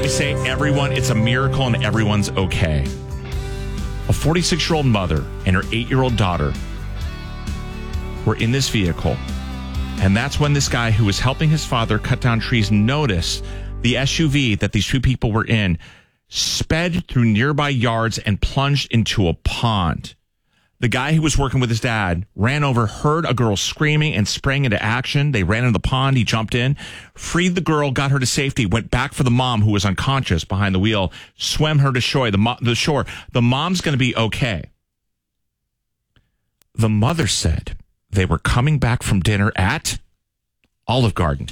me say, everyone, it's a miracle and everyone's okay. A 46-year-old mother and her 8-year-old daughter were in this vehicle. And that's when this guy who was helping his father cut down trees noticed the SUV that these two people were in sped through nearby yards and plunged into a pond. The guy who was working with his dad ran over, heard a girl screaming, and sprang into action. They ran into the pond. He jumped in, freed the girl, got her to safety, went back for the mom who was unconscious behind the wheel, swam her to shore. The mom's going to be okay. The mother said they were coming back from dinner at Olive Garden.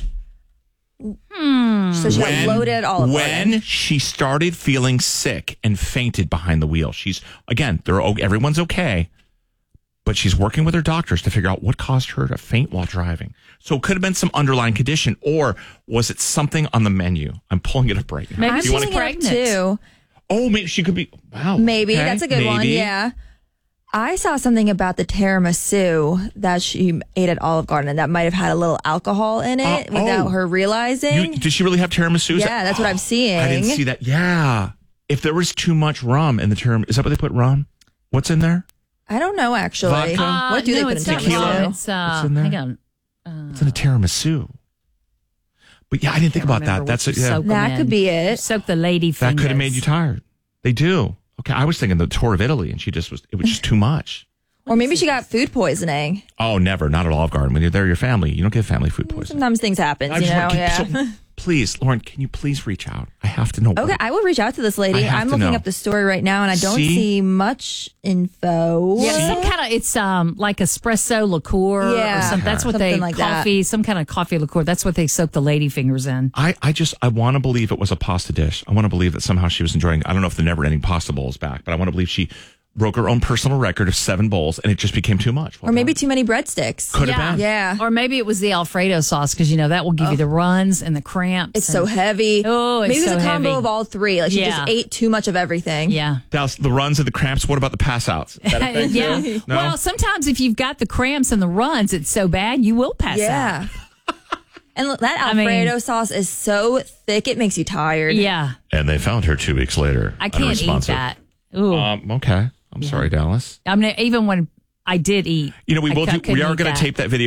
So she got loaded at Olive Garden. When she started feeling sick and fainted behind the wheel, everyone's okay, but she's working with her doctors to figure out what caused her to faint while driving. So it could have been some underlying condition, or was it something on the menu? I'm pulling it up right now. Maybe she's pregnant too. Oh, maybe she could be. Wow. Maybe. Okay, That's a good one. Yeah. I saw something about the tiramisu that she ate at Olive Garden, and that might have had a little alcohol in it without her realizing. Did she really have tiramisu? Yeah, that's what I'm seeing. I didn't see that. Yeah. If there was too much rum in the tiramisu, is that what they put rum? What's in there? I don't know, actually. Vodka? What do they put in tequila? It's What's in there? hang on. It's in a tiramisu. But yeah, I didn't think about that. That's it. Yeah. That could be it. Soak the lady fingers. That could have made you tired. They do. Okay, I was thinking the tour of Italy, and it was just too much. Or maybe she got food poisoning. Oh, never. Not at Olive Garden. When you're there, your family. You don't get family food poisoning. Sometimes things happen, So, please, Lauren, can you please reach out? I have to know. Okay, I will reach out to this lady. I'm looking up the story right now, and I don't see much info. Yeah, it's like espresso liqueur or something. That's what something like some kind of coffee liqueur. That's what they soak the lady fingers in. I want to believe it was a pasta dish. I want to believe that somehow she was enjoying. I don't know if the never ending pasta bowl is back, but I want to believe she broke her own personal record of 7 bowls, and it just became too much. Or maybe too many breadsticks. Could have been. Yeah. Or maybe it was the Alfredo sauce, because that will give you the runs and the cramps. It's so heavy. Oh, it's maybe it was so a combo heavy. of all three. Like she just ate too much of everything. Yeah. Dallas, the runs and the cramps. What about the pass outs? Yeah. No? Well, sometimes if you've got the cramps and the runs, it's so bad you will pass out. And that Alfredo sauce is so thick, it makes you tired. Yeah. And they found her 2 weeks later. I can't eat that. Ooh. Okay. I'm sorry, Dallas. I mean, even when I did eat, we are going to tape that video.